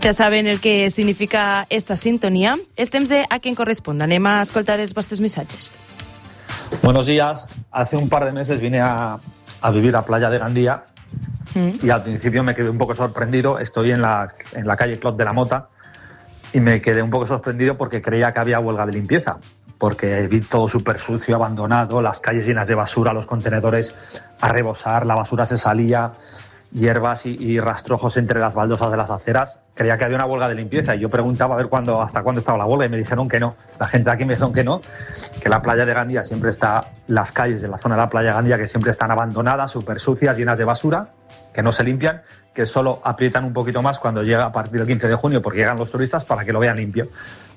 Ja saben el que significa esta sintonia. És temps de A Quien Corresponda. Anem a escoltar els vostres missatges. Buenos días. Hace un par de meses vine a vivir a Playa de Gandía y al principio me quedé un poco sorprendido. Estoy en la calle Clot de la Mota y me quedé un poco sorprendido porque creía que había huelga de limpieza, porque vi todo súper sucio, abandonado, las calles llenas de basura, los contenedores a rebosar, la basura se salía, hierbas y rastrojos entre las baldosas de las aceras. Creía que había una huelga de limpieza y yo preguntaba a ver hasta cuándo estaba la huelga y me dijeron que no. La gente de aquí me dijeron que no, que la playa de Gandía siempre está, las calles de la zona de la playa de Gandía que siempre están abandonadas, súper sucias, llenas de basura, que no se limpian, que solo aprietan un poquito más cuando llega a partir del 15 de junio porque llegan los turistas para que lo vean limpio.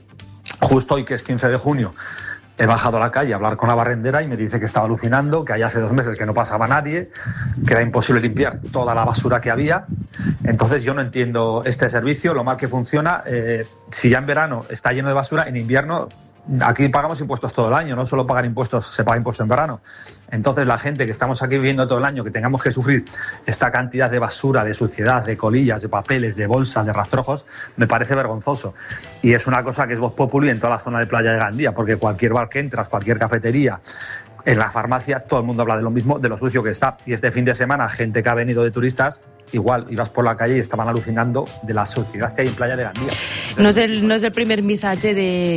Justo hoy, que es 15 de junio, he bajado a la calle a hablar con la barrendera y me dice que estaba alucinando, que hace 2 meses que no pasaba nadie, que era imposible limpiar toda la basura que había. Entonces yo no entiendo este servicio, lo mal que funciona. Si ya en verano está lleno de basura, en invierno aquí pagamos impuestos todo el año, no solo pagar impuestos, se paga impuesto en verano. Entonces la gente que estamos aquí viviendo todo el año, que tengamos que sufrir esta cantidad de basura, de suciedad, de colillas, de papeles, de bolsas, de rastrojos, me parece vergonzoso. Y es una cosa que es voz populi en toda la zona de Playa de Gandía, porque cualquier bar que entras, cualquier cafetería, en la farmacia, todo el mundo habla de lo mismo, de lo sucio que está. Y este fin de semana, gente que ha venido de turistas, igual, ibas por la calle y estaven alucinando de la suciedad que hay en Playa de Gandía. No és el primer missatge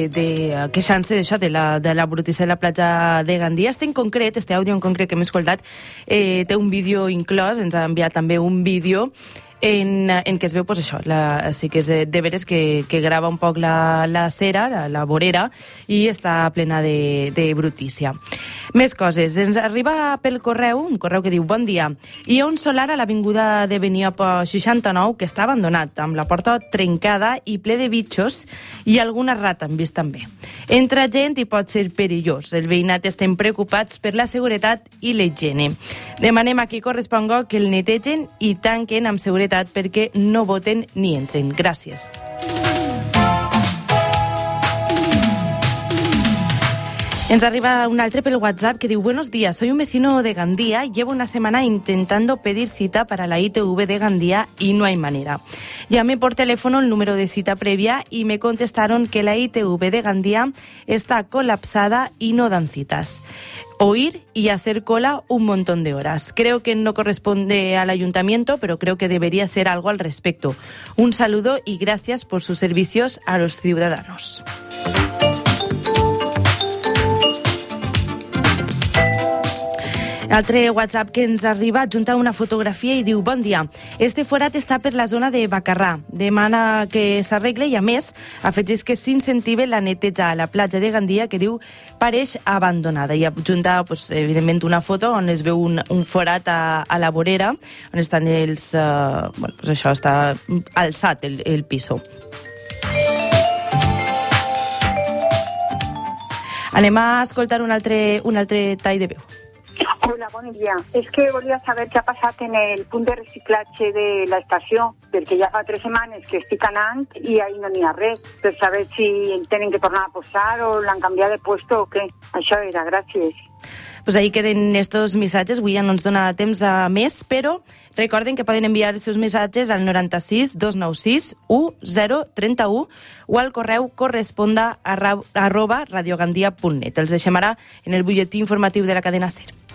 de queixant-se d'això, de la brutícia de la platja de Gandía. Este àudio en concret que hem escoltat té un vídeo inclòs, ens ha enviat també un vídeo en què es veu, pues això, sí que és de veres que grava un poc la cera, la vorera, i està plena de brutícia. Més coses. Ens arriba pel correu, un correu que diu: bon dia. Hi ha un solar a l'avinguda de Beniapo 69 que està abandonat, amb la porta trencada i ple de bitxos, i alguna rata hem vist també. Entra gent i pot ser perillós. El veïnat estem preocupats per la seguretat i la higiene. Demanem a qui corresponga que el netegen i tanquen amb seguretat perquè no voten ni entren. Gràcies. Ens arriba un altre pel WhatsApp que diu: buenos días, soy un vecino de Gandía, llevo una semana intentando pedir cita para la ITV de Gandía y no hay manera. Llamé por teléfono el número de cita previa y me contestaron que la ITV de Gandía está colapsada y no dan citas. O ir y hacer cola un montón de horas. Creo que no corresponde al ayuntamiento, pero creo que debería hacer algo al respecto. Un saludo y gracias por sus servicios a los ciudadanos. Altre WhatsApp que ens arriba adjunta una fotografia i diu: bon dia, este forat està per la zona de Bacarrà. Demana que s'arregle i, a més, afegeix que s'incentive la neteja a la platja de Gandía, que diu pareix abandonada. I adjunta, evidentment, una foto on es veu un forat a la vorera, on estan els... això està alçat, el piso. Anem a escoltar un altre tall de veu. Hola, bon dia. És que volia saber què ha passat en el punt de reciclatge de l'estació, perquè ja fa 3 setmanes que estic anant i ahí no n'hi ha res, per saber si el tenen que tornar a posar o l'han canviat de puesto o què. Això era, gràcies. Pues ahí queden estos missatges. Avui ja no ens dona temps a més, però recorden que poden enviar els seus missatges al 96 296 1031 o al correu corresponda @radiogandia.net. Els deixem ara en el butlletí informatiu de la cadena SER.